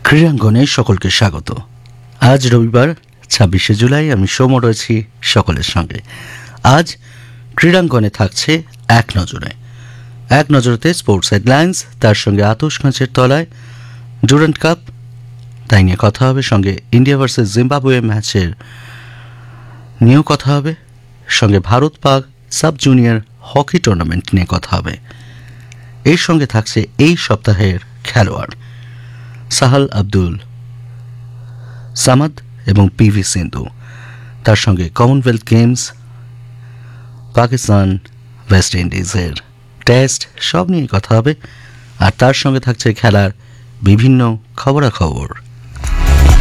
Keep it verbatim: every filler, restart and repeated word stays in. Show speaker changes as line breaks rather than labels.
ক্রীড়াঙ্গনে সকলকে স্বাগত। আজ রবিবার ছাব্বিশে জুলাই, আমি সৌম্য রয়েছি সকলের সঙ্গে। আজ ক্রীড়াঙ্গনে থাকছে এক নজরে এক নজরেতে স্পোর্টস হেডলাইন্স, তার সঙ্গে আতশ কাঁচের তলায় ডুরান্ড কাপ, তাই নিয়ে কথা হবে। সঙ্গে ইন্ডিয়া ভার্সেস জিম্বাবুয়ে ম্যাচের নিয়েও কথা হবে। সঙ্গে Bharat Pak sub junior hockey tournament নিয়ে কথা হবে। এর সঙ্গে থাকছে এই সপ্তাহের খেলোয়াড় সাহাল আব্দুল সামাদ এবং পিভি সিন্ধু, তার সঙ্গে কমনওয়েলথ গেমস, পাকিস্তান ওয়েস্ট ইন্ডিজের টেস্ট, সব নিয়ে কথা হবে। আর তার সঙ্গে থাকছে খেলার বিভিন্ন খবরাখবর।